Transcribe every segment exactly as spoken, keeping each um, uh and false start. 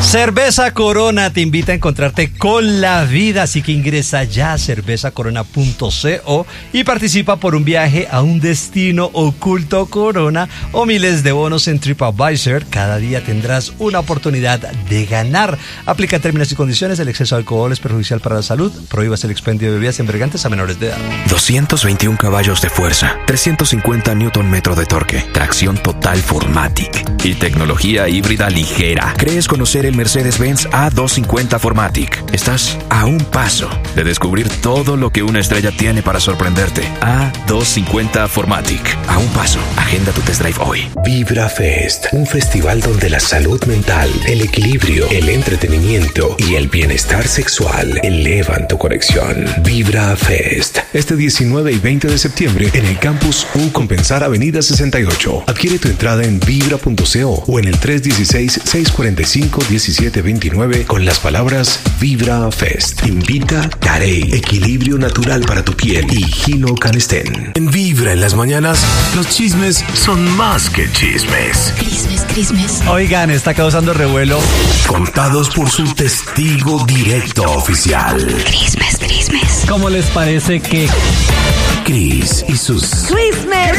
Cerveza Corona te invita a encontrarte con la vida, así que ingresa ya a cerveza corona punto co y participa por un viaje a un destino oculto Corona o miles de bonos en TripAdvisor. Cada día tendrás una oportunidad de ganar. Aplica términos y condiciones. El exceso de alcohol es perjudicial para la salud. Prohíbas el expendio de bebidas embriagantes a menores de edad. doscientos veintiún caballos de fuerza, trescientos cincuenta newton metro de torque, tracción total Formatic y tecnología híbrida ligera. ¿Crees conocer el Mercedes-Benz A doscientos cincuenta Formatic? Estás a un paso de descubrir todo lo que una estrella tiene para sorprenderte. A doscientos cincuenta Formatic. A un paso. Agenda tu test drive hoy. Vibra Fest, un festival donde la salud mental, el equilibrio, el entretenimiento y el bienestar sexual elevan tu conexión. Vibra Fest, este diecinueve y veinte de septiembre en el Campus U Compensar Avenida sesenta y ocho. Adquiere tu entrada en vibra punto co o en el tres uno seis, seis cuatro cinco, uno siete dos nueve con las palabras Vibra Fest. Invita Carey, equilibrio natural para tu piel, y Gino Canestén. En Vibra en las mañanas, los chismes son más que chismes. Crismes, crismes. Oigan, está causando revuelo. Contados por su testigo directo oficial. Crismes, crismes. ¿Cómo les parece que Cris y sus... Crismes.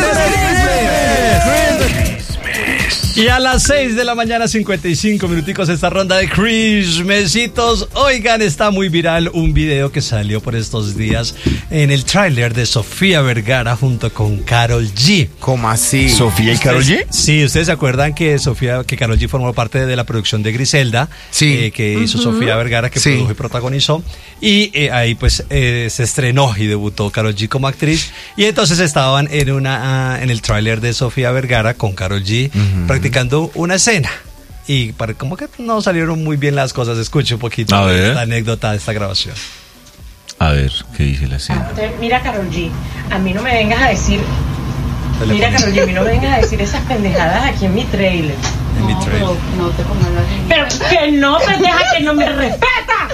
Y a las seis de la mañana, cincuenta y cinco minuticos, esta ronda de Crismesitos. Oigan, está muy viral un video que salió por estos días en el tráiler de Sofía Vergara junto con Karol G. ¿Cómo así? ¿Sofía y Karol G? Sí, ustedes se acuerdan que Sofía, que Karol G formó parte de la producción de Griselda, Sí. eh, que hizo Ujú. Sofía Vergara, que Sí. produjo y protagonizó. Y eh, ahí pues eh, se estrenó y debutó Karol G como actriz. Y entonces estaban en una ah, en el tráiler de Sofía Vergara con Karol G practicando una escena. Y para, como que no salieron muy bien las cosas. Escuche un poquito A ver. la anécdota de esta grabación. A ver, ¿qué dice la escena? Entonces, mira, Karol G, a mí no me vengas a decir, mira, Karol G, a mí no me vengas a decir esas pendejadas aquí en mi trailer. En mi trailer. No te pongas así. Pero que no, pendeja, que no me respeta.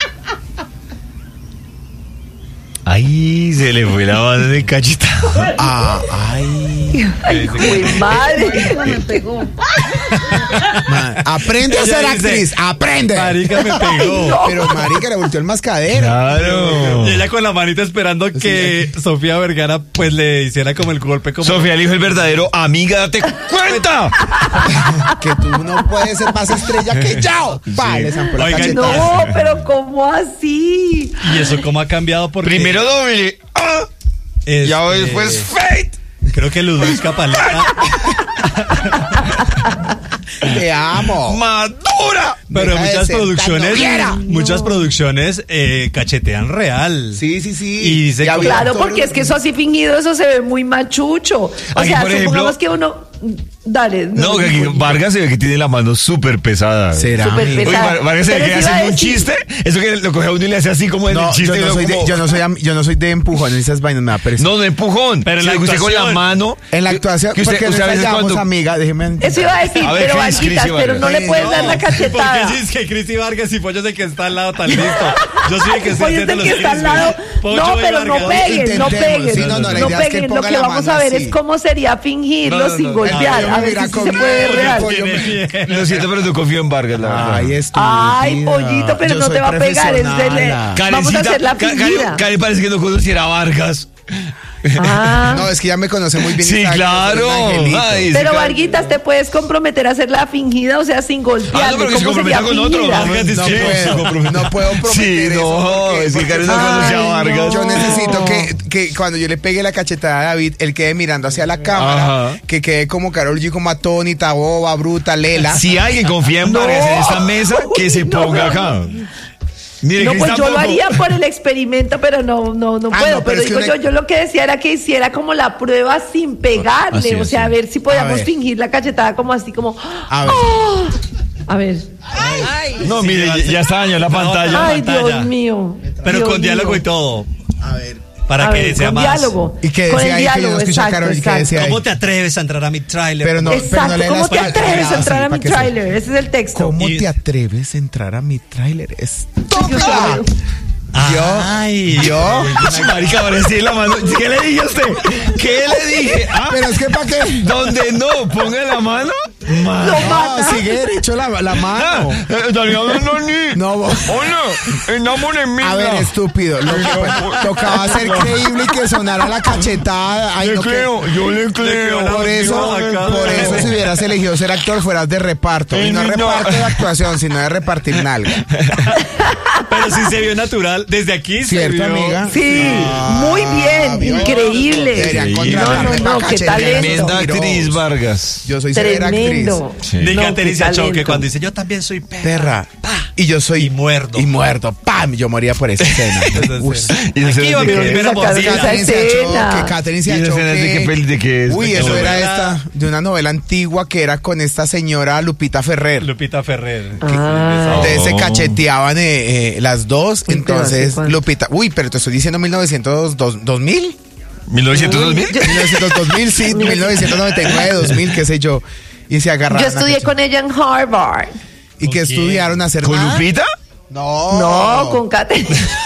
Ay, se le fue la base de cachita. Ah, ay. Ay, güey, madre. Me pegó. Man, aprende a Ella ser dice, actriz, aprende. Marica, me pegó. Pero marica, le volteó el mascadero. Claro. Y ella con la manita esperando que Sofía Vergara pues le hiciera como el golpe como... Sofía le dijo el verdadero, amiga, date cuenta. Que tú no puedes ser más estrella que yo. Pa, le zampó la Oigan, cachetada. No, pero ¿cómo así? Y eso cómo ha cambiado porque... Primero doble A, este, ya después Fate. creo que Ludwig Paleta... Te amo. Madura. Pero Deja de muchas ser tan producciones, noviera. muchas No. producciones eh, cachetean real. Sí, sí, sí. Y dice Ya que- vi Claro, actor- porque es que eso así fingido, eso se ve muy machucho. O Aquí, sea, por supongamos ejemplo- que uno... Dale. No, que aquí digo. Vargas se ve que tiene la mano súper pesada. Será. Súper amigo? Oye, pesada. Var- Vargas se ve Pero que sí iba hace a un decir- chiste. Eso que lo coge a uno y le hace así como en el No, chiste. yo no, y soy de, como- yo, no soy am- yo no soy de empujón en esas vainas, me da pereza. No, no empujón. Pero en Sino la que usted con la actuación. mano. En la actuación, que usted, porque usted a nos veces hallamos, cuando. amiga, déjeme... Eso iba a decir, A ver, pero Cris, Cris y Varguitas, pero Vargas. no le Sí, puedes no. dar la cachetada. Porque es que Cristi Vargas y Pollo es el que está al lado tan listo. Yo soy el que estoy Oye, haciendo este los que está al chismes. lado. Pollo No, y pero no Vargas. peguen, no Intentemos. peguen. Sí, no, no, la No idea es que peguen. Lo ponga que la vamos mano a ver así. es cómo sería fingirlo No, no, sin no. golpear. Ay, A ver mira, si sí se conmigo, puede yo real. pollo. Lo siento, pero no confío en Vargas, la verdad. Ay, estúpida. Ay, pollito, pero Yo no soy te va a pegar. Es de profesional. le- Vamos a hacer la Ka- Karen- fingida. Karen parece que no conociera a Vargas. Ah. No, es que ya me conoce muy bien. y Sí, sabe que yo soy claro. un angelito. Ay, ese Pero cara- Varguitas, te puedes comprometer a hacer la fingida, o sea, sin Ah, golpearle. no, pero que se ¿Cómo comprometa sería con otro. fingida? Vargas dice No que puedo, se comprometa. no puedo prometer Sí, eso, no, porque- es que Karen no porque- conoce a Ay, Vargas. Yo no. necesito que, que cuando yo le pegue la cachetada a David, él quede mirando hacia la cámara, Ajá. que quede como Karol G, como atónita, boba, bruta, lela. Si alguien confía en No. Vargas en esta mesa, que se No, ponga no, acá. Mire, No, Cris pues yo lo tampoco. haría por el experimento, pero no, no, no Ah, puedo. no, pero pero es que digo una- yo, yo lo que decía era que hiciera como la prueba sin pegarle, Así, o sea, así. a ver si A podíamos ver. fingir la cachetada como así, como. A ver. ¡Oh! A ver. No, mire, ya, ya está dañada la pantalla. Ay, pantalla. Dios mío. Pero Dios con diálogo mío. y todo. A ver. Para A que ver, sea con más. diálogo. ¿Y qué Con decía el ahí que yo diálogo, no escuché a exacto, Karol G? ¿Qué exacto. decía ahí? ¿Cómo te atreves a entrar a mi tráiler? Pero no, Exacto, pero no ¿cómo leas te para- atreves a así, entrar a para mi que se- tráiler? Ese es el texto. ¿Cómo Y- te atreves a entrar a mi tráiler? Es Dios mío. Ay, ¿Yo? Marica, ahora sí la mano. ¿Qué le dije a usted? ¿Qué le dije? Ah, Pero es que para qué. donde no ponga la mano, Lo No, mata. sigue derecho la, la mano. No, vos- Hola, enamórenme. a ver, estúpido. Lo que tocaba ser creíble y que sonara la cachetada. Ay, Le no, que- creo, yo le creo. Por eso, por eso si hubieras elegido ser actor fueras de reparto. Y no Ay, no. reparto de actuación, sino de repartir nalga. Pero sí se vio natural. Desde aquí ¿Cierto, se vio. amiga? Sí, Ah, muy bien, ¿vio? increíble. Deberían No, contratarme no, pa' no, qué cachetear. talento. Tremenda actriz, Vargas. Yo soy severa actriz. Tremendo. Sí. Ni No, Catericia qué Choque talento. cuando dice yo también soy perra. Perra. Pa. Y yo soy. Y muerdo. Y muerto. ¡Pam! Yo moría por esa escena. Uy. Y esa Aquí escena va mi de que- primera Sacaron mordida. esa Catherine se escena. achó, que Catherine se ¿Y esa achó escena de que- qué peli- de qué es? Uy, ¿De qué eso novela? era esta, de una novela antigua que era con esta señora Lupita Ferrer. Lupita Ferrer. Ah. Entonces se Oh. cacheteaban eh, eh, las dos. Uy, pero Entonces ¿hace cuánto? Lupita. Uy, pero te estoy diciendo mil novecientos, dos- dos mil. ¿mil novecientos dos mil? mil novecientos, dos mil, sí, mil novecientos noventa y nueve, dos mil, qué sé yo. Y se agarraron. Yo a estudié cachetadas. con ella en Harvard. ¿Y que ¿Con quién? estudiaron a hacer ¿Con nada? Lupita? No. No, con Catherine.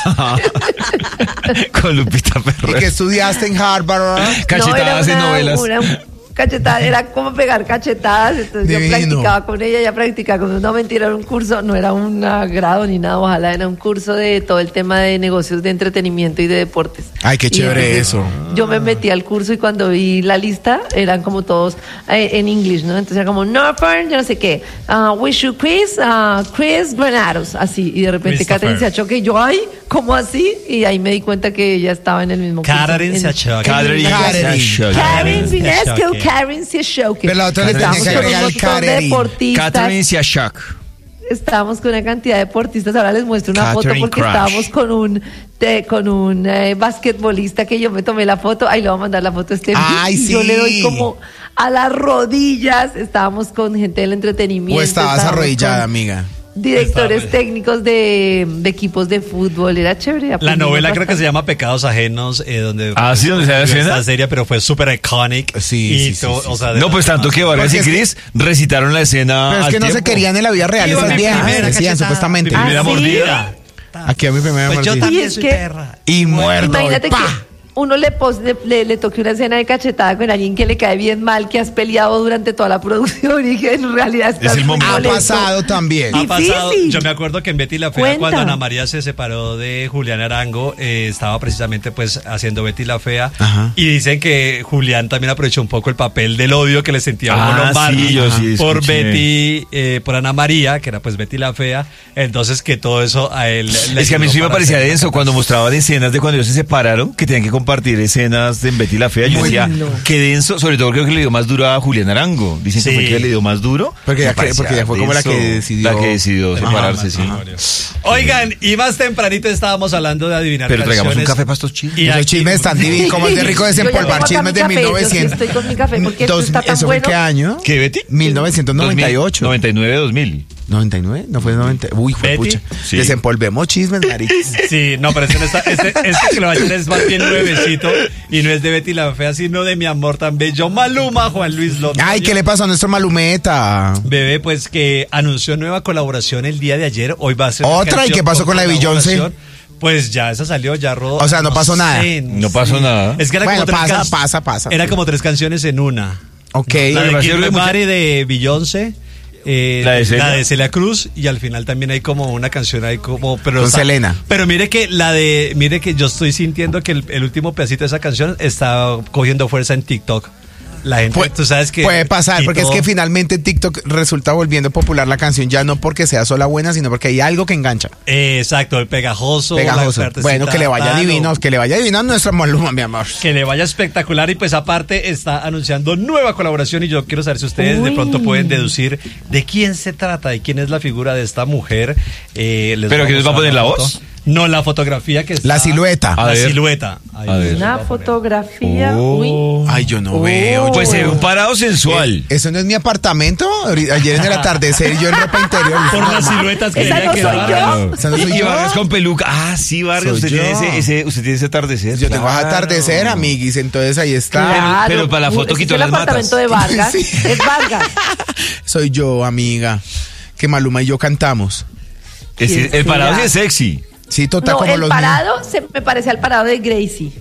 Con Lupita ¿Y Ferrer. que estudiaste en Harvard? Cachetadas no, en era una- novelas. una cachetada, era como pegar cachetadas. Entonces yo Divino. practicaba con ella, ella practicaba con no mentira, era un curso, no era un grado ni nada, ojalá era un curso de todo el tema de negocios de entretenimiento y de deportes. Ay, qué Y chévere entonces, eso. Yo me metí al curso y cuando vi la lista eran como todos eh, en inglés, ¿no? Entonces era como Northern, yo no sé qué, uh, Wish You Chris, uh, Chris Granados, así. Y de repente Christopher. Catherine se achó que yo, ay, ¿cómo así? Y ahí me di cuenta que ella estaba en el mismo curso. Catherine en- se achó. en- Catherine. Catherine. Karen Vinesco, Siachoque. Karen Siachoque. Pero la otra le tenía Estábamos que con agregar un el montón de Catherine. deportistas. Catherine Siachak. Estábamos con una cantidad de deportistas. Ahora les muestro una Catherine foto porque Crash. estábamos con un de- con un eh, basquetbolista que yo me tomé la foto. Ahí le voy a mandar la foto a este. Ay, y Yo sí. le doy como a las rodillas. Estábamos con gente del entretenimiento. ¿O estabas estábamos arrodillada, con amiga? Directores Estaba- técnicos de, de equipos de fútbol. Era chévere. La aprendimos novela creo que bastante. se llama Pecados Ajenos, eh, donde Ah, ¿sí? ¿Donde se da la esta escena? serie, pero fue súper iconic. Sí, y sí, sí, todo, sí, o sea, No, pues tanto que Vargas y Porque es Chris recitaron la escena. Pero es al que no se tiempo. querían en la vida real, Iba esas mi viejas, primera decían cachetada, supuestamente. mi primera ¿Ah, sí? mordida. Aquí a mi primera Pues yo mordida. también Y es soy que- perra. Y muerto. Imagínate y ¡pa! que uno le, pos- le, le, le toque una escena de cachetada con alguien que le cae bien mal, que has peleado durante toda la producción y que en realidad estás el muy momento. Ha molesto. pasado también. Ha Difícil. pasado, yo me acuerdo que en Betty la Fea, Cuenta. cuando Ana María se separó de Julián Arango, eh, estaba precisamente pues haciendo Betty la Fea. Ajá. Y dicen que Julián también aprovechó un poco el papel del odio que le sentía a Ah, Hugo Lombardi sí, yo sí por escuché. Betty, eh, por Ana María, que era pues Betty la Fea. Entonces que todo eso a él le Es que a mí ayudó sí me para parecía hacer- denso cuando mostraban escenas de cuando ellos se separaron, que tenían que compartir escenas de Betty la Fea. Yo Muy decía, lindo. qué denso, sobre todo creo que le dio más duro a Julián Arango. Dicen Sí. que fue que le dio más duro. Porque Me ya que- parecía porque ya fue como la que denso. decidió- La que decidió Ajá, separarse, sí. ajá. Oigan, y más tempranito estábamos hablando de adivinar Pero traigamos un canciones. café para estos chismes. Y Esos aquí- chismes están divinos, como es de rico Yo ya desempolvar tengo acá chismes mi de café, mil yo sí novecientos. estoy con mi café, porque esto está tan ¿Eso fue bueno. qué año? ¿Qué, Betty? mil novecientos noventa y ocho. noventa y nueve, dos mil. ¿noventa y nueve? ¿No fue noventa? Uy, fue ¿Betty? pucha. Sí. Desempolvemos chismes, marica. Sí, no, pero este, no está, este, este que lo va a echar es más bien nuevecito y no es de Betty la Fea, sino de Mi Amor tan Bello. Maluma, Juan Luis López. Ay, ¿qué le pasó a nuestro Malumeta? Bebé, pues que anunció nueva colaboración el día de ayer. Hoy va a ser. una ¿Otra? ¿Y canción qué pasó con la de Beyoncé? colaboración. Pues ya esa salió, ya rodó. O sea, no pasó nada. No pasó nada. Es que era Bueno, como tres pasa, can- pasa, pasa. Era como tres canciones en una. Ok. La Pero de va a Kill ser Me de mucha- Mary de Beyoncé. eh, ¿La de Celia? Celia Cruz y al final también hay como una canción ahí como pero Con está- Selena. pero mire que la de mire que yo estoy sintiendo que el, el último pedacito de esa canción está cogiendo fuerza en TikTok. La gente, Pu- tú sabes que puede pasar, porque es quitó- que finalmente TikTok resulta volviendo popular la canción ya no porque sea sola buena, sino porque hay algo que engancha. Eh, exacto, el pegajoso, Pegajoso. la partecita Bueno, que le vaya tal, divino, o- que le vaya divino a nuestra Maluma, mi amor. que le vaya espectacular y pues aparte está anunciando nueva colaboración y yo quiero saber si ustedes de Uy. pronto pueden deducir de quién se trata y quién es la figura de esta mujer. Eh, les ¿Pero voy que les va a mostrar poner la foto. voz? No, la fotografía que está. La silueta. A La ver. silueta. Ahí A les ver. voy Una a poner. fotografía. Oh. Uy. Ay, yo no Oh. veo. Pues se ve un parado sensual. Eh, ¿Eso no es mi apartamento? Ahorita- Ayer en el atardecer yo en ropa interior. Por las siluetas que Esa ella no que soy Vargas. yo. Esa no soy Y yo. Vargas con peluca. Ah, sí, Vargas. Soy Usted tiene, yo. ese, ese, usted tiene ese atardecer. Yo tengo Claro. atardecer, amiguis, entonces ahí está. Claro. pero para la foto Ese quitó es las el matas. apartamento de Vargas. Sí. Es Vargas. Soy yo, amiga. Que Maluma y yo cantamos. Ese- ¿Quién el parado sí será? es sexy. Sí, total No, como el los parado se me parece al parado de Gracie.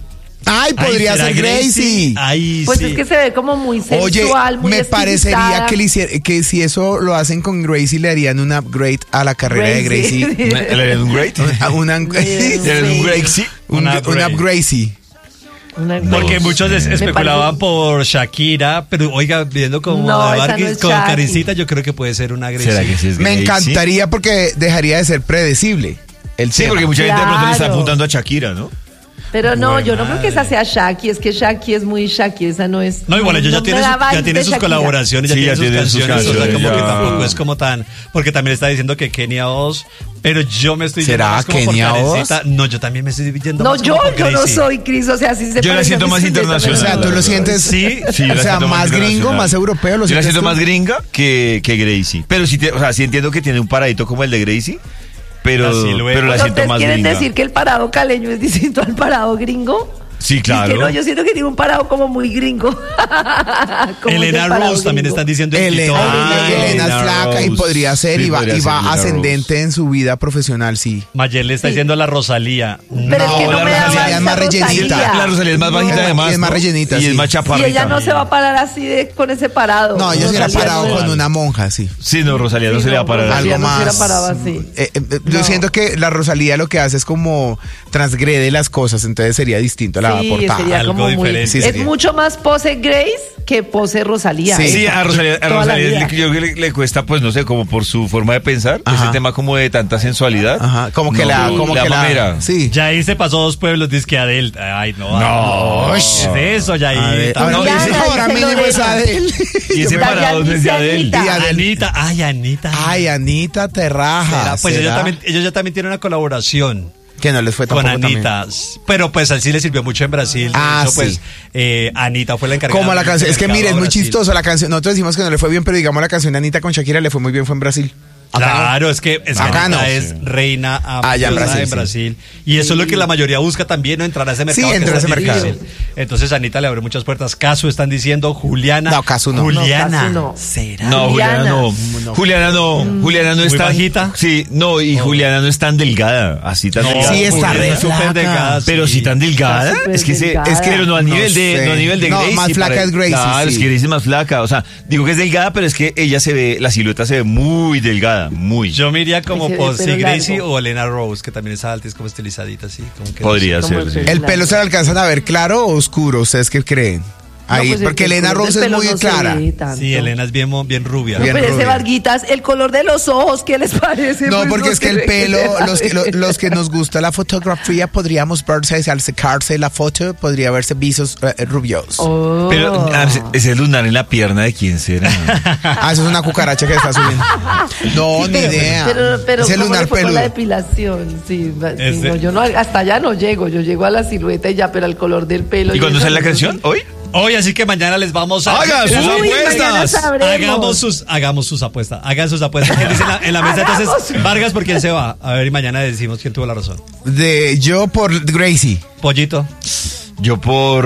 Ay, podría Ay, ¿será ser Gracie. Ay, Pues sí. es que se ve como muy sensual, Oye, muy me parecería estilizada. que, le hiciera- que si eso lo hacen con Gracie, le harían un upgrade a la carrera de Gracie. Gracie. ¿Le harían un great? Una, una, Sí. ¿Le harían un great, sí? un, Una un upgrade. upgrade. Una- Porque No muchos sé. es- Me especulaban parece- por Shakira, pero oiga, viendo como No, a esa Vargas no es con Shakira. Karencita, yo creo que puede ser una Gracie. ¿Será que sí es Me Gracie? encantaría porque dejaría de ser predecible. El Sí, tema. porque mucha gente de pronto le está Claro. apuntando a Shakira, ¿no? Pero no, Buena yo no creo que esa madre. sea Shaki, es que Shaki es muy Shaki, esa no es. No, igual ellos ya me tienen, da sus, ya vibes tienen de sus Shakira. colaboraciones, ya Sí, tienen ya sus tienen sus canciones, o sea, canciones, como que ya. tampoco es como tan, porque también está diciendo que Kenia Oz, pero yo me estoy ¿Será yendo más como por Kenia Oz? Karencita. No, yo también me estoy yendo No, más yo, como por yo no Gracie. soy Cris, o sea, sí se Yo la parece siento a mí, más sí, internacional. O sea, tú lo sientes. Sí, Sí, yo o la sea, siento más gringo, internacional. más europeo. Lo Yo la sientes siento tú? más gringa que, que Gracie. Pero sí, te- o sea, sí entiendo que tiene un paradito como el de Gracie, pero, La silueta. pero la Pero siento ¿ustedes más quieren gringa. decir que el parado caleño es distinto al parado gringo? Sí, Es claro. que no, yo siento que tiene un parado como muy gringo. Como es el Elena parado Rose también gringo. están diciendo en Elena, TikTok. Elena, Ay, Elena es Elena flaca y Rose. podría ser Sí, y va, podría y ser va Elena ascendente en su vida profesional, sí. Mayel le está diciendo la Rosalía. Pero es que No, no la me da Rosalía vibes es a más rellenita. Rosalía. La Rosalía es más No, bajita además, y es más ¿no? rellenita, Y sí. es más Y chaparrita. ella no se va a parar así de, con ese parado. No, ella se hubiera Rosalía parado no es- con una monja, sí. Sí, no, Rosalía no Sí, se le va a no, parar. Rosalía Algo no se hubiera más. parado así. Eh, eh, eh, Yo No. siento que la Rosalía lo que hace es como transgrede las cosas, entonces sería distinto la Sí, portada. sería Algo como muy, diferente. Sí, es sería. mucho más pose Grace que pose Rosalía. Sí. ¿eh? Sí, a Rosalía, a Toda la Rosalía vida. le- yo creo que le, le cuesta, pues no sé, como por su forma de pensar, Ajá. ese tema como de tanta sensualidad. Ajá, como que No, la, sí. como la que la, mamera. sí. Yair se pasó dos pueblos, dice que Adel. Ay, no. No. ¿Qué es eso, A Yair? ver, También- ahora, Diana, dice, ahora dice mínimo es Lorena. Adel. Y ese Dayan parado no es de dice Adele. Anita. Y Adele. Anita, ay, Anita. Ay, Anita Terraja. ¿Será? Pues ellos ¿será? también, ellos ya también tienen una colaboración Que no les fue con tampoco Anita. también. Pero pues así le sirvió mucho en Brasil. De Ah, hecho, pues sí. eh, Anita fue la encargada. Como la del canción, es que mercado mire, es a muy Brasil. chistoso la canción. Nosotros decimos que no le fue bien, pero digamos la canción de Anita con Shakira le fue muy bien, fue en Brasil. Acá no. Claro, es que es, Acá Anita no. es reina Allá en absoluta Brasil, en sí. Brasil. Y eso es lo que la mayoría busca también, ¿no? Entrar a ese mercado. Sí, que entrar a es ese tan mercado. difícil. Entonces Anita le abre muchas puertas. Casu están diciendo, Juliana. No, Casu no. Juliana. No, Casu no. ¿Será? No, Juliana Juliana. no. Juliana no. Juliana no es Muy tan bajita. Sí, no, y Juliana no es tan delgada, así tan No, delgada. Sí, está Juliana re es súper flaca. delgada. Pero si tan delgada, Está súper es que se, delgada. es que pero no a No nivel de sé. no a nivel de No, Gracie. más flaca para- es Gracie, Claro, sí. es que Gracie es más flaca, o sea, digo que es delgada, pero es que ella se ve, la silueta se ve muy delgada, muy. Yo me iría como Ese de por pelo si Gracie largo. o Elena Rose, que también es alta y es como estilizadita así. Como que Podría Como ser, el sí. pelo. ¿El pelo se lo alcanzan a ver claro o oscuro? ¿Ustedes qué creen? Ahí, pues el porque color Elena del Rose es pelo muy no se clara. ve tanto. Sí, Elena es bien, mo- bien rubia. No, Bien pero ese rubia. Varguitas, el color de los ojos, ¿qué les parece? No, Pues porque es que se el ve pelo, se los que, ve. lo- los que nos gusta la fotografía, podríamos verse, al secarse la foto, podría verse visos eh, rubios. Oh. Pero ah, ese lunar en la pierna de quién será. Ah, eso es una cucaracha que está subiendo. No, Sí, ni pero, idea. Pero, pero es el ¿cómo lunar le fue con peludo. la depilación? Sí, sí, Ese- no, yo no, hasta allá no llego, yo llego a la silueta y ya, pero al color del pelo. ¿Y cuándo eso sale la no, canción? sí. ¿Hoy? Hoy, así que mañana les vamos a... Hagan sus Uy, mañana apuestas. sabremos. Hagamos sus, hagamos sus apuestas. Hagan sus apuestas. ¿Quién dice en la, en la mesa? Entonces, Hagamos. Vargas, ¿por quién se va? A ver, y mañana decimos quién tuvo la razón. De yo por Gracie. Pollito, Yo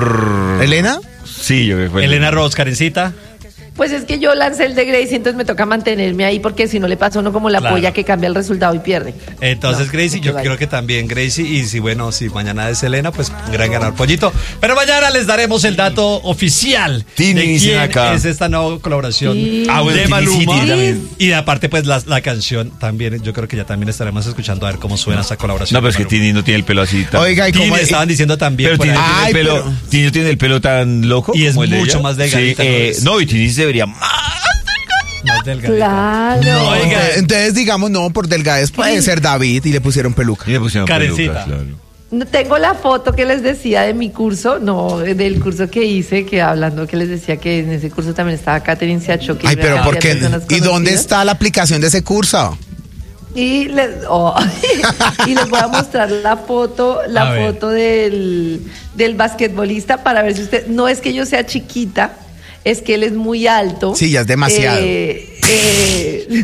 por ¿Elena? Sí, yo creo que fue Elena Rose, Karencita. Pues es que yo lancé el de Gracie, entonces me toca mantenerme ahí porque si no le pasa a uno como la Claro. polla que cambia el resultado y pierde. Entonces, No, Gracie, no yo te creo que también Gracie. Y si, bueno, si mañana es Elena, pues gran ganar Pollito. Pero mañana les daremos el dato oficial Tini de dice quién acá. es esta nueva colaboración Sí. Ah, bueno, de Tini, sí, Maluma. Tini también. Y aparte, pues la, la canción también, yo creo que ya también estaremos escuchando a ver cómo suena esa colaboración. No, pero es de que Maluma. Tini no tiene el pelo así tan... Oiga, ¿y Tini cómo estaban diciendo también. Pero por Tini ahí. no tiene Ay, el pelo, pero- Tini no tiene el pelo tan loco Y es como el de mucho ella. más delgadita, Sí, ¿no eh, es? no, y Tini se vería más. Más delgadita. Claro. Oiga. Entonces, entonces, digamos, no, por delgadez puede ser David y le pusieron peluca. Y le pusieron Karencita. pelucas, claro. No, tengo la foto que les decía de mi curso, no, del curso que hice, que hablando que les decía que en ese curso también estaba Catherine Siacho. que Ay, iba pero a ¿por cambiar qué? personas ¿Y dónde conocidas. está la aplicación de ese curso? Y les, oh, y les voy a mostrar la foto, A la ver. foto del, del basquetbolista para ver si usted, no es que yo sea chiquita, es que él es muy alto. Sí, ya es demasiado. Eh, eh,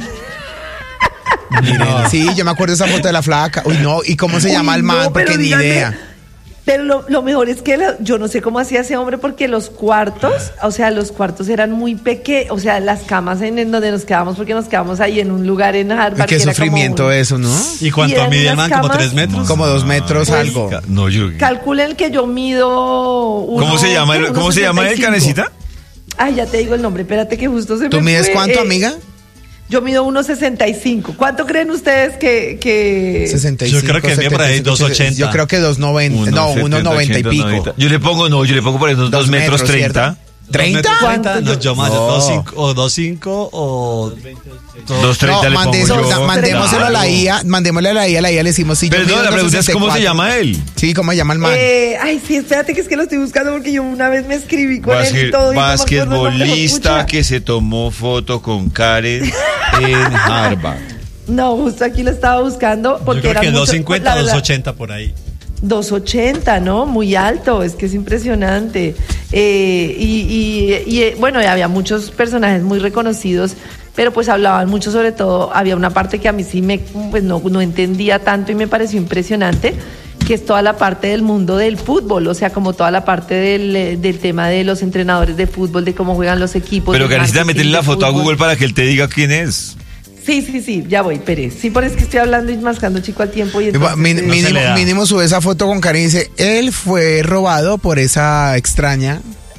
Miren, sí, yo me acuerdo de esa foto de la flaca. Uy, no, ¿y cómo se Uy, llama el no, man? pero Porque ni díganme. idea. Pero lo, lo mejor es que lo- yo no sé cómo hacía ese hombre porque los cuartos, o sea, los cuartos eran muy pequeños, o sea, las camas en, en donde nos quedábamos, porque nos quedamos ahí en un lugar en Harvard. Qué que era como sufrimiento un- eso, ¿no? ¿Y cuánto eran mide el unas man? ¿Como camas- tres metros? Como dos metros Pues, algo. No, yo creo que- Calculen que yo mido. uno- ¿Cómo se llama el, uno ¿cómo se llama el sesenta y cinco. canecita? Ay, ya te digo el nombre, espérate que justo se ¿Tú me mides fue. cuánto, Eh, amiga? Yo mido uno sesenta y cinco. ¿Cuánto creen ustedes que...? que... sesenta y cinco, Yo creo que mide por ahí setenta y cinco, dos ochenta. Yo creo que dos noventa. No, uno noventa y pico. Yo le pongo, no, yo le pongo por ahí unos dos metros treinta. ¿cierto? ¿treinta? ¿Cuánto? No, yo más, No. dos cinco o dos cinco o... Dos treinta No, le pongo mande- yo. o sea, mandémoselo a la Claro. I A, mandémosle a la I A, la I A le decimos si yo Pero mido no, la uno pregunta es cómo se sesenta y cuatro. llama él. Sí, ¿cómo se llama el man? Eh, ay, sí, espérate que es que lo estoy buscando porque yo una vez me escribí con él Basque- y todo. y no me acuerdo el nombre, basquetbolista pucha. que se tomó foto con Karen en Harvard. No, justo aquí lo estaba buscando Yo porque creo era que mucho- dos cincuenta, la verdad, dos ochenta por ahí. dos ochenta, ¿no? Muy alto, es que es impresionante. Eh, y, y- y, eh, bueno, y había muchos personajes muy reconocidos, pero pues hablaban mucho, sobre todo, había una parte que a mí sí me, pues no, no entendía tanto y me pareció impresionante, que es toda la parte del mundo del fútbol, o sea, como toda la parte del, eh, del tema de los entrenadores de fútbol, de cómo juegan los equipos. Pero del Karencita, marketing meterle la de foto a fútbol. Google para que él te diga quién es. Sí, sí, sí, ya voy, Pérez. Sí, por eso es que estoy hablando y mascando chico al tiempo. Y Y va- entonces, min- eh, no se mínimo, le da. mínimo sube esa foto con Karen y dice, él fue robado por esa extraña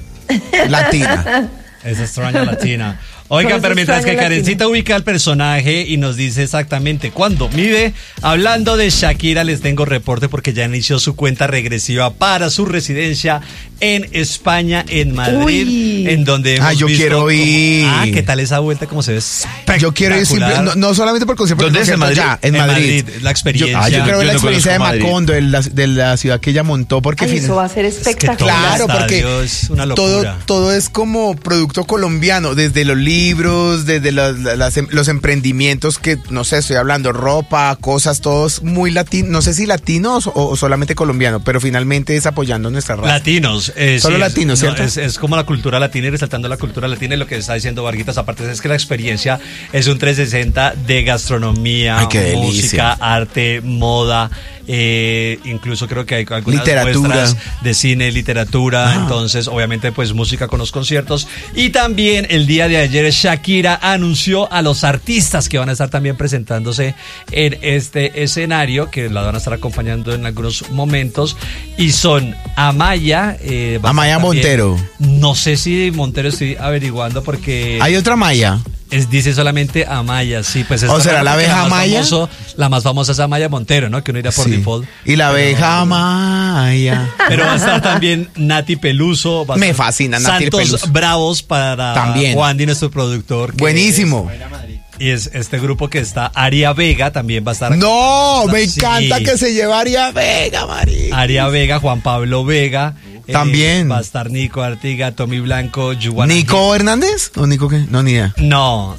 latina. Esa extraña latina. Oigan, Con pero esa mientras que extraña Karencita latina. ubica al personaje y nos dice exactamente cuándo mide, hablando de Shakira, les tengo reporte porque ya inició su cuenta regresiva para su residencia en España, en Madrid, Uy. en donde hemos Ah, yo visto quiero cómo- ir. Ah, ¿qué tal esa vuelta? ¿Cómo se ve? Yo quiero ir simple, Espectacular. no, no solamente por el concierto, ¿Dónde porque es? ¿En concierto Madrid? ya, en, En Madrid. Madrid, la experiencia. Yo, ah, yo Yo quiero ver la no experiencia de conozco Madrid. Macondo, de la, de la ciudad que ella montó, porque ay, fin- eso va a ser que todo espectacular. Claro, el porque estadio es una todo, locura. todo es como producto colombiano, desde los libros, desde los, las- los emprendimientos que, no sé, estoy hablando, ropa, cosas, todos muy latinos, no sé si latinos o, o solamente colombiano, pero finalmente es apoyando nuestra raza. Latinos. eh, Solo sí, es- latinos, no, ¿cierto? es, es como la cultura latina y resaltando la cultura latina y lo que está diciendo Varguitas. Aparte es que la experiencia es un trescientos sesenta de gastronomía, Ay, qué delicia. música, arte, moda. eh, incluso creo que hay algunas Literatura. muestras de cine, literatura. Ah. Entonces, obviamente, pues música con los conciertos. Y también el día de ayer Shakira anunció a los artistas que van a estar también presentándose en este escenario, que la van a estar acompañando en algunos momentos. Y son Amaya. eh, va a Amaya estar también- Montero. No sé si Montero estoy averiguando porque Hay otra Maya. es, dice solamente Amaya, sí, pues es ¿O será la porque abeja más Amaya? famoso- la más famosa es Amaya Montero, ¿no? Que uno irá por Sí. default. Y la Pero- abeja Maya. Pero va a estar también Nati Peluso. Va a Me estar fascina Nati Santos Peluso. Bravos para También. Juan Di, nuestro productor. que Buenísimo. es- y es este grupo que está. Aria Vega también va a estar. No, me Sí. encanta que se llevaría Vega, María. Aria Vega, Juan Pablo Vega. eh, También. va a estar Nico Artiga, Tommy Blanco, Yuana ¿Nico Hernández? ¿O Nico qué? No, ni idea. No,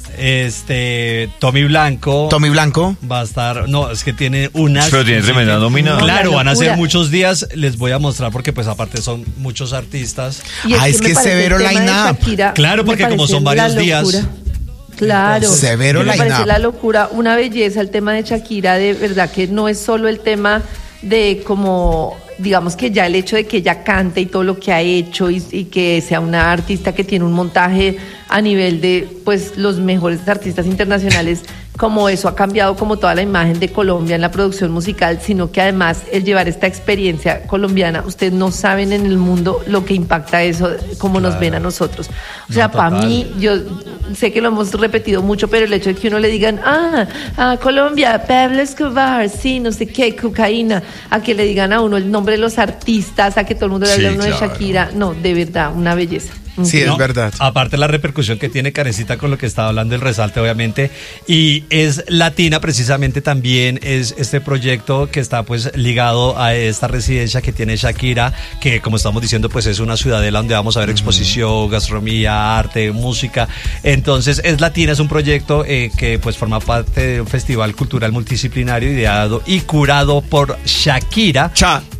este. Tommy Blanco. Tommy Blanco. Va a estar, no, es que tiene unas. Pero tiene tremenda nómina. No, Claro, la van a ser locura. muchos días, les voy a mostrar porque pues aparte son muchos artistas. Y Ah, es me que parece severo el tema de line-up. Shakira, Claro, me porque como parece son varios la días. locura. Claro. Entonces, severo me parece line-up. la locura, una belleza el tema de Shakira, de verdad que no es solo el tema de como, digamos que ya el hecho de que ella cante y todo lo que ha hecho y, y que sea una artista que tiene un montaje a nivel de pues los mejores artistas internacionales, como eso ha cambiado como toda la imagen de Colombia en la producción musical, sino que además el llevar esta experiencia colombiana, ustedes no saben en el mundo lo que impacta eso, como nos Claro. ven a nosotros. O No, sea, para total. mí, yo sé que lo hemos repetido mucho, pero el hecho de que uno le digan, ah, ah, Colombia, Pablo Escobar, sí, no sé qué, cocaína, a que le digan a uno el nombre de los artistas, a que todo el mundo le Sí, hable a uno claro. de Shakira, no, de verdad, una belleza. Sí, ¿no? es verdad. Aparte la repercusión que tiene Karencita con lo que estaba hablando, el resalte obviamente, y es latina precisamente también, es este proyecto que está pues ligado a esta residencia que tiene Shakira, que como estamos diciendo pues es una ciudadela donde vamos a ver exposición, gastronomía, arte, música, entonces es latina, es un proyecto eh, que pues forma parte de un festival cultural multidisciplinario ideado y curado por Shakira. Cha,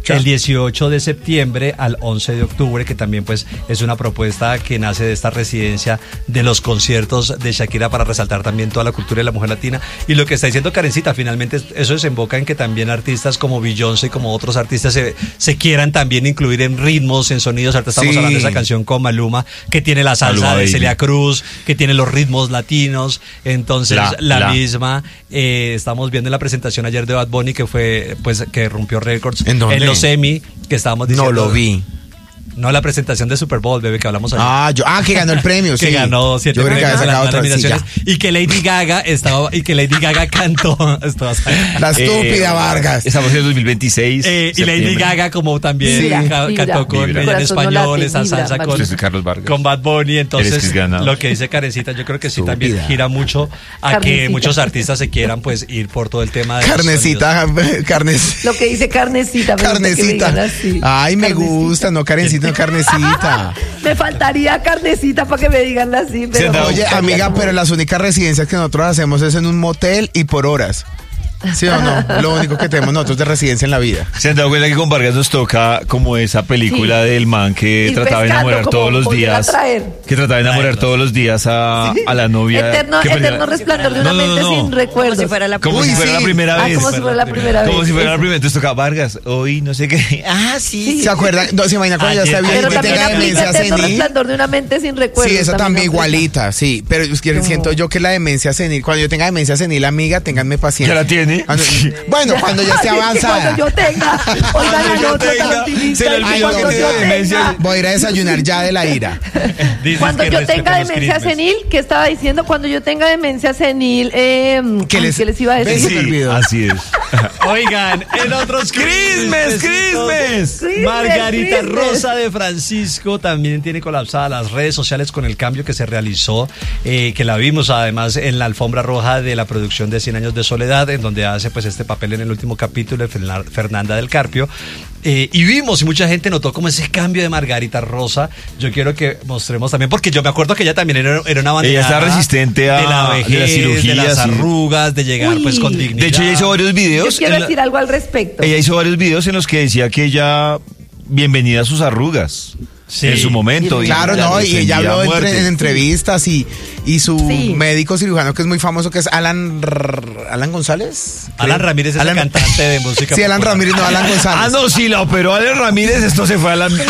fecha? El dieciocho de septiembre al once de octubre, que también pues es una propuesta que nace de esta residencia de los conciertos de Shakira para resaltar también toda la cultura de la mujer latina. Y lo que está diciendo Karencita, finalmente eso desemboca en que también artistas como Beyoncé y como otros artistas se, se quieran también incluir en ritmos, en sonidos. Ahorita estamos Sí. hablando de esa canción con Maluma, que tiene la salsa Maluma de Baby. Celia Cruz, que tiene los ritmos latinos. Entonces La- la, la. misma, eh, estamos viendo en la presentación ayer de Bad Bunny, que fue pues que rompió récords ¿En dónde? los Emmy, que estábamos diciendo. No lo vi. No, la presentación de Super Bowl, bebé, que hablamos ayer. Ah, yo, ah, que ganó el premio, que sí. ganó siete Yo creo que había premios, sacado las otra, sí, nominaciones, ya. y que Lady Gaga estaba y que Lady Gaga cantó esto va a ser- La estúpida Eh, Vargas. Estamos en el dos mil veintiséis. eh, y Lady septiembre. Gaga como también Sí. ca- Vibra, cantó con vibra. ella en Corazón no español, late, esa vibra, salsa Vargas. con, Yo soy Carlos Vargas. con Bad Bunny. Eres Entonces Chris Ganado. lo que dice Karencita, yo creo que sí también Estúpida. gira mucho a que Carnecita. muchos artistas se quieran pues ir por todo el tema de los Carnecita, carnes, Lo que dice carnecita. me gusta que le carnecita. digan así. Ay, me Carnecita. gusta, no Karencita, no carnecita. Me faltaría carnecita para que me digan así. Pero Sentado. me Oye, gustaría amiga, como- pero las únicas residencias que nosotros hacemos es en un motel y por horas. ¿Sí o no? Lo único que tenemos nosotros de residencia en la vida. ¿Se han dado cuenta que con Vargas nos toca como esa película Sí. del man que Ir trataba de pescando, enamorar como todos los volver a días? traer. Que trataba de enamorar Traerlos. todos los días a, a la novia. Eterno, que parecía- eterno resplandor de una No, no, no, mente no. sin recuerdos. Como si fuera la Como Uy, si fuera sí. la primera Ah, vez. como si fuera la primera vez. Como si fuera la Eso. primera. Entonces toca Vargas, hoy no sé qué. Ah, sí. ¿Se acuerdan? No, se imagina cuando ya Ayer- está bien Pero que también tenga aplica demencia eterno senil. resplandor de una mente sin recuerdos. Sí, esa también aplica. igualita, sí. Pero es que No. siento yo que la demencia senil, cuando yo tenga demencia senil, amiga, ténganme paciencia. ¿Ya la tiene? Cuando- Bueno, cuando ya esté Ay, es que avanzada. Cuando yo tenga. Oigan, Cuando al yo otro tenga, tan optimista, se le y olvidó cuando que yo tiene demencia. tenga- Voy a ir a desayunar ya de la ira. Dices Cuando que yo respeten tenga los demencia crímenes. senil, ¿qué estaba diciendo? Cuando yo tenga demencia senil, eh, ¿Qué ay, les- ¿qué les iba a ves? decir? Se me olvidó. Así es. Oigan, en otros ¡Crismes, crismes! Crismes, Margarita crismes. Rosa de Francisco también tiene colapsadas las redes sociales con el cambio que se realizó, eh, que la vimos además en la alfombra roja de la producción de Cien Años de Soledad, en donde hace pues este papel en el último capítulo de Ferna- Fernanda del Carpio. Eh, y vimos y mucha gente notó como ese cambio de Margarita Rosa. Yo quiero que mostremos también, porque yo me acuerdo que ella también era, era una bandera Ella está resistente a- de la de vejez, las cirugías, de las sí. arrugas, de llegar Uy. pues con dignidad. De hecho, ella hizo varios Yo videos. quiero en la- decir algo al respecto. Ella hizo varios videos en los que decía que ella, bienvenida a sus arrugas. Sí. En su momento. Claro, la no, y defendía ella a habló muerte. entre- en entrevistas y, y su Sí. médico cirujano que es muy famoso, que es Alan R- Alan González. Alan Ramírez es Alan- el cantante de música Sí, Alan popular. Ramírez, no, Alan González. Ah, no, sí, la operó Alan Ramírez, esto se fue a la...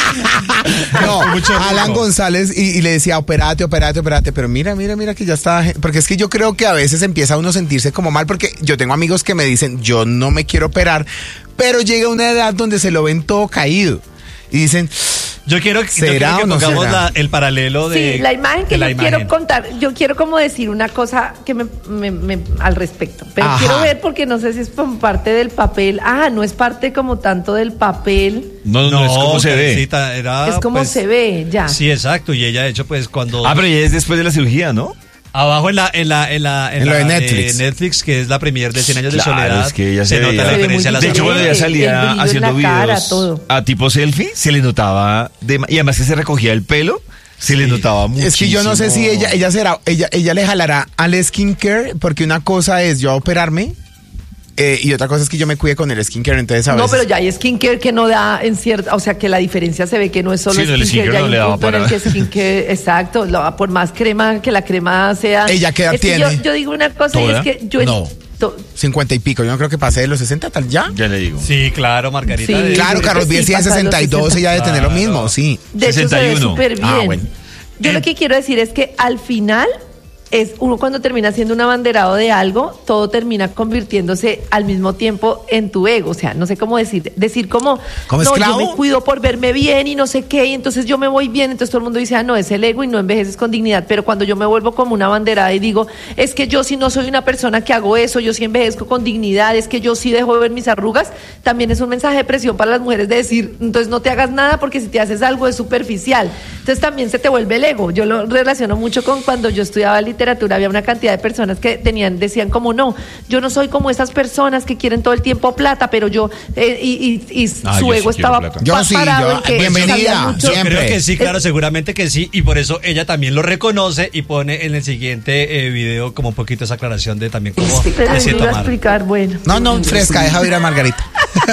No, Mucho rico. Alan González y, y le decía, operate, operate, operate, pero mira, mira, mira que ya está, porque es que yo creo que a veces empieza uno a sentirse como mal, porque yo tengo amigos que me dicen, yo no me quiero operar, pero llega una edad donde se lo ven todo caído y dicen, Yo quiero, yo ¿Será quiero que o no pongamos será? la- el paralelo de Sí, la imagen que de la yo quiero imagen. contar, yo quiero como decir una cosa que me, me- me- al respecto, pero Ajá. quiero ver porque no sé si es como parte del papel, ah, no es parte como tanto del papel, No, no, es como se ve. Karencita, era, es como pues, se ve, ya. Sí, exacto. Y ella, de hecho, pues cuando. Ah, pero ella es después de la cirugía, ¿no? Abajo en la, en la, en la, En lo la de Netflix. Netflix, que es la premier de Cien Años de Claro, Soledad. es que ella se se nota veía- la Se ve diferencia de muy las De hecho, cuando ella diferente. salía El brillo en haciendo la cara, videos todo. a tipo selfie, se le notaba... de- y además que se recogía el pelo, se le Sí. notaba mucho. es que yo no sé si ella, ella será, ella, ella le jalará al skincare, porque una cosa es yo operarme eh, y otra cosa es que yo me cuide con el skincare, entonces a No, veces- pero ya hay skincare que no da en cierta, o sea que la diferencia se ve que no es solo Sí, no, el skincare ya no hay le un daba punto en el para- que skincare, exacto, lo- por más crema que la crema sea. ¿Ella qué edad es que tiene? Yo, yo digo una cosa y ¿Toda? es que yo No. to- cincuenta y pico, yo no creo que pase de los sesenta tal ya. Ya le digo. Sí, claro, Margarita. Sí. de- Claro, creo Carlos que Biel sí, tiene pasa de los sesenta y dos, sesenta. ella debe tener lo Claro. mismo, sí. De hecho, se ve sesenta y uno. súper bien. Ah, bueno. Yo lo que quiero decir es que al final es uno cuando termina siendo un abanderado de algo, todo termina convirtiéndose al mismo tiempo en tu ego. O sea, no sé cómo decir, decir como, ¿Como no, esclavo? yo me cuido por verme bien y no sé qué, y entonces yo me voy bien, entonces todo el mundo dice, ah, no, es el ego y no envejeces con dignidad. Pero cuando yo me vuelvo como una abanderada y digo, es que yo sí no soy una persona que hago eso, yo sí envejezco con dignidad, es que yo sí dejo de ver mis arrugas, también es un mensaje de presión para las mujeres de decir, entonces no te hagas nada porque si te haces algo es superficial. Entonces también se te vuelve el ego. Yo lo relaciono mucho con cuando yo estudiaba literatura, había una cantidad de personas que tenían, decían como no, yo no soy como esas personas que quieren todo el tiempo plata, pero yo, eh, y, y- y Ah, su yo sí ego quiero estaba plata. Yo pa- sí, parado yo- en que bienvenida, sabía mucho. Yo siempre. creo que sí, claro, seguramente que sí, y por eso ella también lo reconoce y pone en el siguiente eh, video como un poquito esa aclaración de también cómo Pero me me siento iba a mal. explicar, bueno. No, no, fresca, deja ir a Margarita.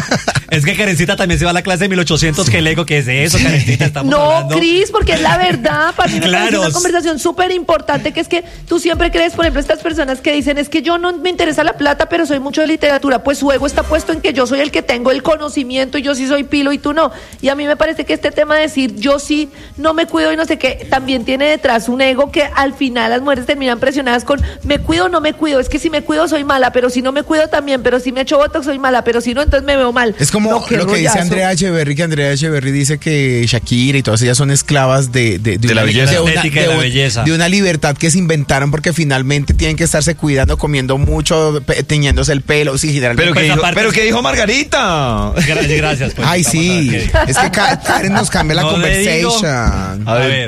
Es que Karencita también se va a la clase de mil ochocientos, que Lego, que es de eso, Karencita, estamos No, hablando. Cris, porque es la verdad. Para mí me Claro. parece una conversación súper importante, que es que tú siempre crees, por ejemplo, estas personas que dicen, es que yo no me interesa la plata, pero soy mucho de literatura. Pues su ego está puesto en que yo soy el que tengo el conocimiento y yo sí soy pilo y tú no. Y a mí me parece que este tema de decir yo sí no me cuido y no sé qué, también tiene detrás un ego que al final las mujeres terminan presionadas con me cuido o no me cuido. Es que si me cuido soy mala, pero si no me cuido también, pero si me echo botox soy mala, pero si no, entonces me veo mal. Es como No, qué lo que dice rollazo. Andrea Echeverry, que Andrea Echeverry dice que Shakira y todas ellas son esclavas de, de, De una, la belleza. de una- Estética de la un- belleza. de una libertad que se inventaron porque finalmente tienen que estarse cuidando, comiendo mucho, pe- teñiéndose el pelo, sí, generalmente. Pero, Pues que dijo, aparte- pero que dijo Margarita. Gracias, gracias. Pues, Ay, vamos sí, a ver qué dice. es que Ka- Karen nos cambia la No le digo. conversation. A ver.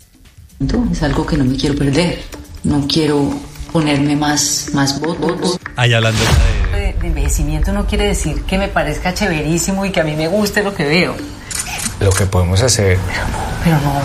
Es algo que no me quiero perder. No quiero ponerme más, más botox. Ahí hablando de... De, de envejecimiento no quiere decir que me parezca chéverísimo y que a mí me guste lo que veo. Lo que podemos hacer. Pero no,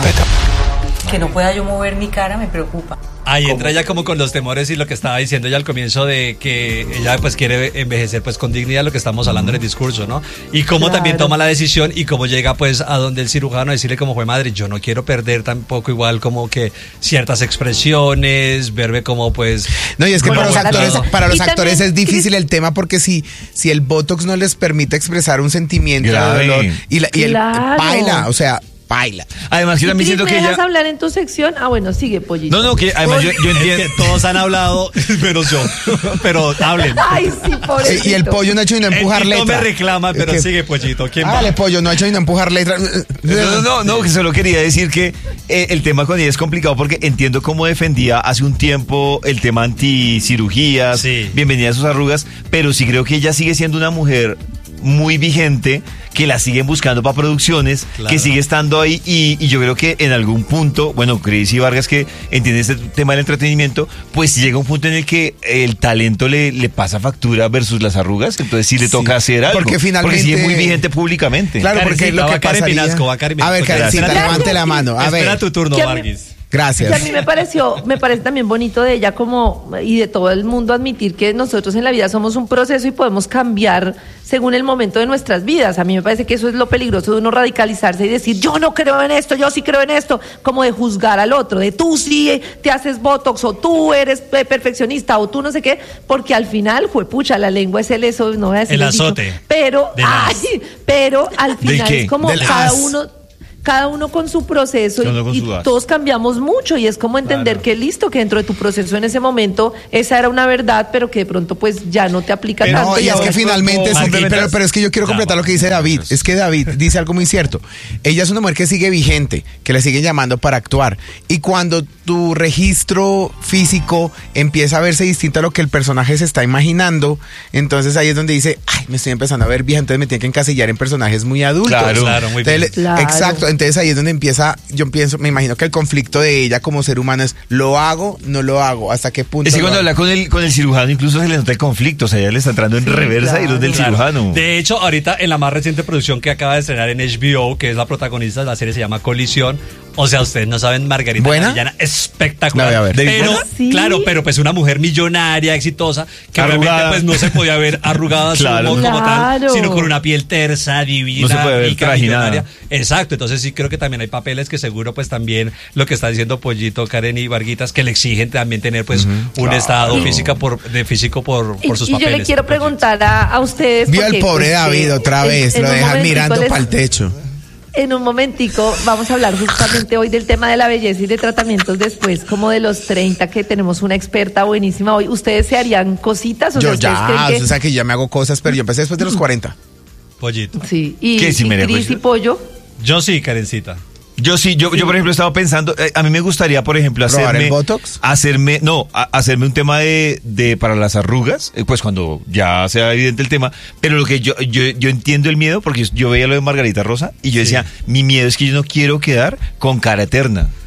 que no pueda yo mover mi cara me preocupa. Ahí entra ya como con los temores y lo que estaba diciendo ya al comienzo de que ella pues quiere envejecer pues con dignidad, lo que estamos hablando en el discurso, ¿no? Y cómo Claro. también toma la decisión y cómo llega pues a donde el cirujano a decirle como fue madre, yo no quiero perder tampoco igual como que ciertas expresiones, verme como pues... No, y es que como para los buen actores, lado. para los Y también, actores es difícil Cris- el tema porque si, si el Botox no les permite expresar un sentimiento Grave. de dolor y, la, y el Claro. baila, o sea, baila. Además, yo ¿Y también Cris, siento me que dejas ella... hablar en tu sección? Ah, bueno, sigue, pollito. No, no, que además yo, yo Es entiendo... que todos han hablado, menos yo. Pero hablen. Ay, sí, pobrecito. Y el pollo no ha hecho ni no empujar El Tito letra. me reclama, pero Es que- sigue, pollito. ¿Quién va? Hágale, pollo, no ha hecho ni no empujar letra. No, no, no, no, que solo quería decir que eh, el tema con ella es complicado porque entiendo cómo defendía hace un tiempo el tema anticirugías, Sí. bienvenida a sus arrugas, pero sí creo que ella sigue siendo una mujer muy vigente, que la siguen buscando para producciones, Claro. que sigue estando ahí y, y yo creo que en algún punto, bueno, Cris y Vargas que entiende este tema del entretenimiento, pues llega un punto en el que el talento le, le pasa factura versus las arrugas, entonces sí le Sí, toca hacer algo. porque finalmente- Porque sigue muy vigente públicamente. Claro, porque Karencita, lo va que Karen pasaría... Pinasco, va Karen A ver, Pinasco. Karencita, Espera. levante la mano. A Espera ver, tu turno, Que a mí- Vargas. Que a gracias. mí me pareció, me parece también bonito de ella como y de todo el mundo admitir que nosotros en la vida somos un proceso y podemos cambiar según el momento de nuestras vidas. A mí me parece que eso es lo peligroso de uno radicalizarse y decir yo no creo en esto, yo sí creo en esto, como de juzgar al otro, de tú sí te haces botox o tú eres eh, perfeccionista o tú no sé qué, porque al final, juepucha, la lengua es el eso, no voy a decir El dicho, azote. pero, De las- ay, pero al ¿Del final qué? es como Del cada as. uno cada uno con su proceso Cada uno con y, su y as. todos cambiamos mucho y es como entender Claro. que listo, que dentro de tu proceso en ese momento esa era una verdad, pero que de pronto pues ya no te aplica Pero tanto. No, y es ahora- que finalmente, es un- Margarita. pero, pero es que yo quiero Ya, completar lo que dice David. Es que David dice algo muy cierto. Ella es una mujer que sigue vigente, que le siguen llamando para actuar. Y cuando tu registro físico empieza a verse distinto a lo que el personaje se está imaginando, entonces ahí es donde dice, ay, me estoy empezando a ver vieja, entonces me tienen que encasillar en personajes muy adultos. Claro, claro, muy Entonces, bien. le- Claro. Exacto, entonces ahí es donde empieza, yo pienso, me imagino que el conflicto de ella como ser humano es, ¿lo hago? ¿No lo hago? ¿Hasta qué punto? Es que lo cuando hago? habla con el, con el cirujano incluso se le nota el conflicto, o sea, ella le está entrando en Sí, reversa y claro. los del Claro. cirujano. De hecho, ahorita en la más reciente producción que acaba de estrenar en H B O, que es la protagonista de la serie, se llama Colisión. O sea, ustedes no saben, Margarita ¿Buena? Castellana, espectacular. La voy a ver. Pero, ¿Buena? Sí. claro, pero pues una mujer millonaria, exitosa, que Arrugada. obviamente pues no se podía ver arrugada su Claro. humor como tal, Claro. sino con una piel tersa, divina, No se puede ver rica, trajinada. millonaria. Exacto, entonces sí creo que también hay papeles que seguro pues también lo que está diciendo Pollito, Karen y Varguitas, que le exigen también tener pues un estado física por, de físico por, Y, por sus y papeles. yo le quiero preguntar a, a ustedes. Vio al porque, pobre pues, David que otra en- vez, en lo un dejan momentico mirando les- para el techo. En un momentico vamos a hablar justamente hoy del tema de la belleza y de tratamientos después, como de los treinta, que tenemos una experta buenísima hoy. ¿Ustedes se harían cositas? O Yo sea, ¿ustedes ya, creen que- o sea que yo me hago cosas, pero yo empecé después de los cuarenta. Pollito. Sí, y, ¿Qué, si y me haría Cris y cositas? Pollo. Yo sí, Karencita. Yo sí, yo, yo por ejemplo estaba pensando, eh, a mí me gustaría, por ejemplo, ¿Probar hacerme... el Botox? Hacerme, no, a- hacerme un tema de, de para las arrugas, eh, pues cuando ya sea evidente el tema, pero lo que yo, yo, yo entiendo el miedo, porque yo veía lo de Margarita Rosa, y yo decía, mi miedo es que yo no quiero quedar con cara eterna.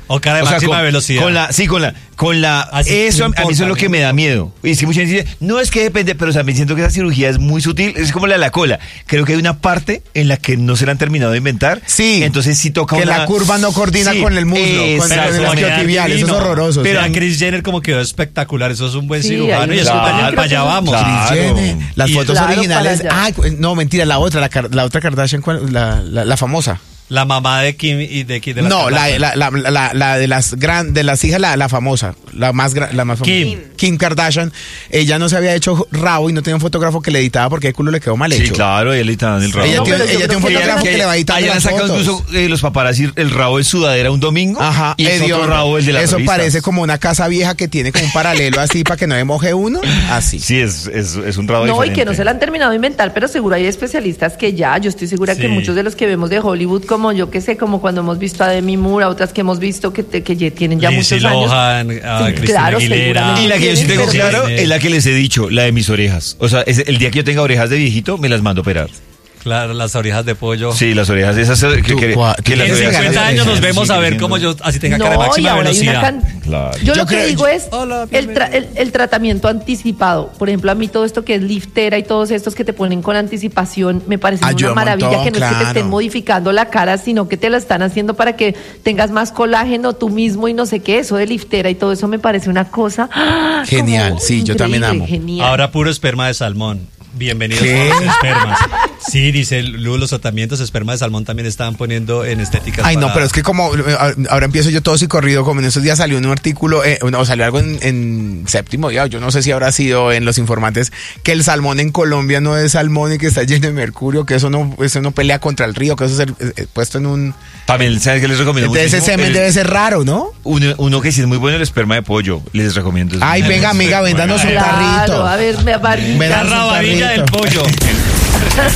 O cara de máxima con, velocidad. Con la, sí, con la, con la, Así eso, no a mí eso es lo que me da miedo. Y es que mucha gente dice, no es que depende, pero también siento que esa cirugía es muy sutil, es como la de la cola. Creo que hay una parte en la que no se la han terminado de inventar. Sí. Entonces sí toca que una... la curva no coordina Sí, con el muslo, con, exacto. con el isquiotibial, eso es horroroso. Pero sí. a Kris Jenner como quedó espectacular, eso es un buen Sí, cirujano ahí y eso claro, para, creo para que allá sí. vamos. Claro. Kris Jenner. Las Y- fotos Claro, originales. para allá. Ay, no, mentira, la otra, la, la otra Kardashian, ¿cuál? La, la, la famosa. La mamá de Kim y de, de las No, la, Kardashian. la, la, la, la de las gran, de las hijas, la, la famosa, la más, gra- la más famosa. Kim. Kim Kardashian. Ella no se había hecho rabo y no tenía un fotógrafo que le editaba porque el culo le quedó mal Sí, hecho. claro, ella le está dando el rabo. Ella No, tiene, pero yo ella creo tiene un que fotógrafo ella- que le va editando Allá han las sacado fotos. incluso eh, los paparazzi el rabo de sudadera un domingo. Ajá, y es otro hediondo. rabo el de las Eso revistas. parece como una casa vieja que tiene como un paralelo así para que no me moje uno. Así. Sí, es, es, es un rabo No, diferente. y que no se la han terminado de inventar, pero seguro hay especialistas que ya, yo estoy segura Sí. que muchos de los que vemos de Hollywood, como yo que sé, como cuando hemos visto a Demi Moore, a otras que hemos visto que, te- que ya tienen ya Lindsay muchos años. Lohan, a Sí, Cristina claro, Aguilera. seguramente. Y la que yo sí tengo Pero- claro Sí. es la que les he dicho, la de mis orejas. O sea, es el día que yo tenga orejas de viejito, me las mando a operar. Claro, las orejas de pollo. Sí, las orejas esas eh, que, Tú, que, cua- que tú las En tienes orejas- cincuenta años nos sí, vemos a ver creciendo. cómo yo así tenga cara de No, y máxima ahora hay una velocidad. can- Claro. Yo, Yo lo que creo- digo es Hola, el, tra- el, el tratamiento anticipado. Por ejemplo, a mí todo esto que es liftera y todos estos que te ponen con anticipación me parece Ayuda una un maravilla, montón, que no es que te claro. estén modificando la cara, sino que te la están haciendo para que tengas más colágeno tú mismo y no sé qué. Eso de liftera y todo eso me parece una cosa ¡ah! Genial, como sí, yo también increíble, amo. Genial. Ahora puro esperma de salmón. Bienvenidos ¿Qué? a los espermas. Sí, dice Lu, los tratamientos de esperma de salmón también estaban poniendo en estéticas. Ay, no, para- pero es que como eh, ahora empiezo yo todo y corrido, como en esos días salió un artículo, eh, o salió algo en, en séptimo día, yo no sé si habrá sido en Los Informantes, que el salmón en Colombia no es salmón y que está lleno de mercurio, que eso no, eso no pelea contra el río, que eso es el- eh, puesto en un... También, ¿sabes qué les recomiendo De ese muchísimo? semen El- debe ser raro, ¿no? Uno, uno que sí es muy bueno, el esperma de pollo. Les recomiendo. Ay, Es venga, muy amiga, bueno. véndanos un Claro, tarrito. a ver, me Véndanos La un rabanilla del tarrito. pollo.